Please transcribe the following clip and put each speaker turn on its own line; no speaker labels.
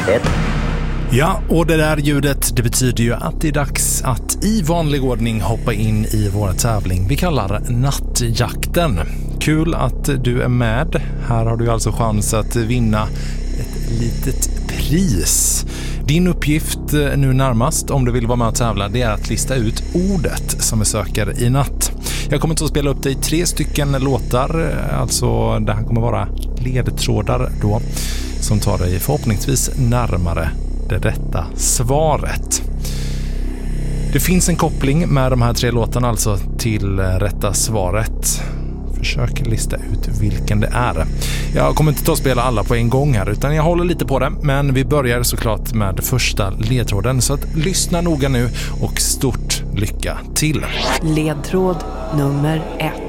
1.
Ja, och det där ljudet, det betyder ju att det är dags att i vanlig ordning hoppa in i vår tävling vi kallar Nattjakten. Kul att du är med. Här har du alltså chans att vinna ett litet pris. Din uppgift nu närmast, om du vill vara med och tävla, det är att lista ut ordet som vi söker i natt. Jag kommer att spela upp dig 3 stycken låtar, alltså det här kommer vara ledtrådar då, som tar dig förhoppningsvis närmare det rätta svaret. Det finns en koppling med de här 3 låtarna alltså till rätta svaret. Försök lista ut vilken det är. Jag kommer inte ta och spela alla på en gång här, utan jag håller lite på det. Men vi börjar såklart med första ledtråden. Så att lyssna noga nu och stort lycka till.
Ledtråd nummer 1.